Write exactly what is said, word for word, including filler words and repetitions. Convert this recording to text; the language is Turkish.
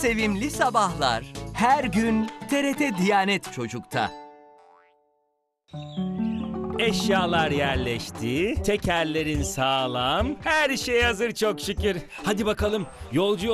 sevimli sabahlar. Her gün T R T Diyanet Çocuk'ta. Eşyalar yerleşti, tekerlerin sağlam, her şey hazır çok şükür. Hadi bakalım, yolcu